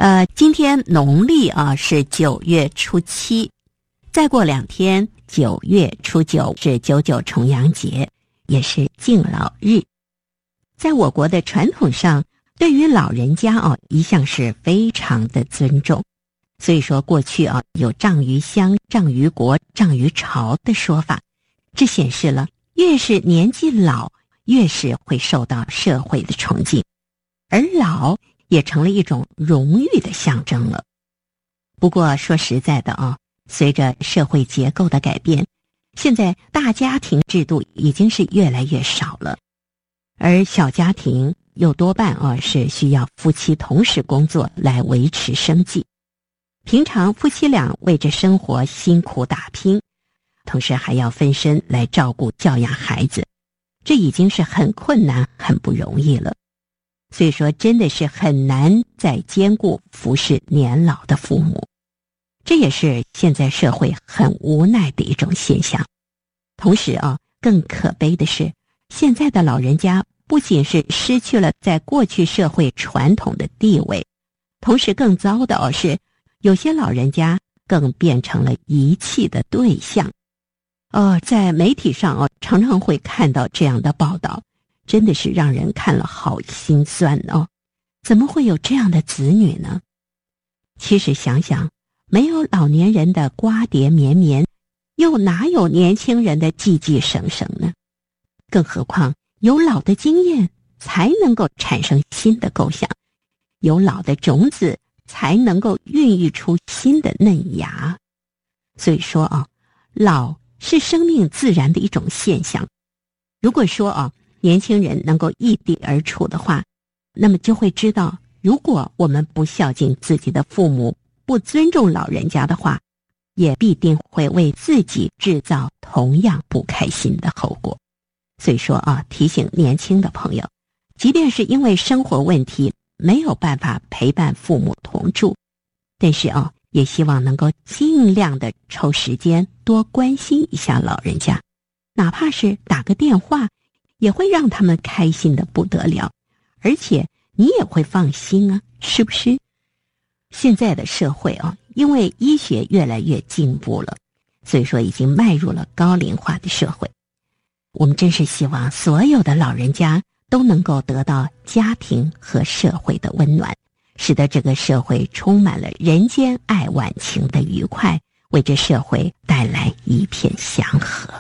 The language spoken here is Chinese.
今天农历是9月初7，再过2天9月初9是99重阳节，也是敬老日。在我国的传统上，对于老人家一向是非常的尊重，所以说过去有葬于乡、葬于国、葬于朝的说法，这显示了越是年纪老，越是会受到社会的崇敬，而老也成了一种荣誉的象征了。不过说实在的随着社会结构的改变，现在大家庭制度已经是越来越少了，而小家庭又多半是需要夫妻同时工作来维持生计。平常夫妻俩为着生活辛苦打拼，同时还要分身来照顾教养孩子，这已经是很困难很不容易了。所以说真的是很难再兼顾服侍年老的父母，这也是现在社会很无奈的一种现象。同时更可悲的是，现在的老人家不仅是失去了在过去社会传统的地位，同时更糟的是，有些老人家更变成了遗弃的对象。在媒体上常常会看到这样的报道，真的是让人看了好心酸怎么会有这样的子女呢？其实想想，没有老年人的瓜瓞绵绵，又哪有年轻人的寂寂省省呢？更何况有老的经验才能够产生新的构想，有老的种子才能够孕育出新的嫩芽。所以说老是生命自然的一种现象。如果说年轻人能够异地而处的话，那么就会知道，如果我们不孝敬自己的父母，不尊重老人家的话，也必定会为自己制造同样不开心的后果。所以说提醒年轻的朋友，即便是因为生活问题没有办法陪伴父母同住，但是也希望能够尽量的抽时间多关心一下老人家，哪怕是打个电话，也会让他们开心的不得了，而且你也会放心是不是？现在的社会因为医学越来越进步了，所以说已经迈入了高龄化的社会。我们真是希望所有的老人家都能够得到家庭和社会的温暖，使得这个社会充满了人间爱晚情的愉快，为这社会带来一片祥和。